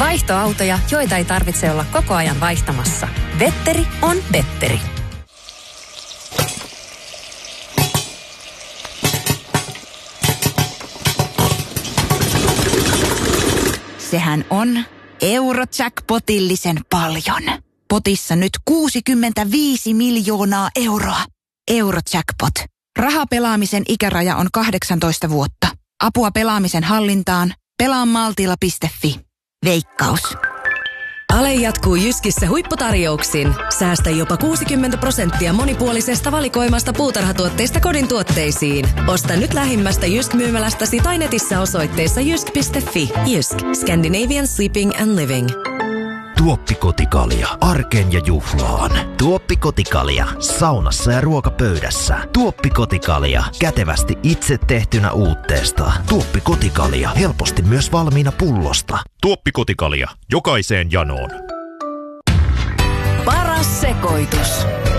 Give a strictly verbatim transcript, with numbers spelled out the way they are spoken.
Vaihtoautoja, joita ei tarvitse olla koko ajan vaihtamassa. Vetteri on Vetteri. Sehän on Eurojackpotillisen paljon. Potissa nyt kuusikymmentäviisi miljoonaa euroa. Eurojackpot. Rahapelaamisen ikäraja on kahdeksantoista vuotta. Apua pelaamisen hallintaan. pelaa maltilla piste fi. Veikkaus. Ale jatkuu Jyskissä huipputarjouksin. Säästä jopa kuusikymmentä prosenttia monipuolisesta valikoimasta puutarhatuotteista kodin tuotteisiin. Osta nyt lähimmästä Jysk-myymälästäsi tai netissä osoitteessa jysk piste fi. Jysk. Scandinavian Sleeping and Living. Tuoppikotikalja. Arkeen ja juhlaan. Tuoppikotikalja. Saunassa ja ruokapöydässä. Tuoppikotikalja. Kätevästi itse tehtynä uutteesta. Tuoppikotikalja. Helposti myös valmiina pullosta. Tuoppikotikalja. Jokaiseen janoon. Paras sekoitus.